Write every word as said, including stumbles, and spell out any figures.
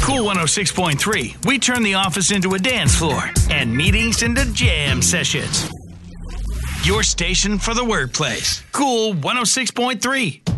Cool one oh six point three. We turn the office into a dance floor and meetings into jam sessions. Your station for the workplace. Cool one oh six point three.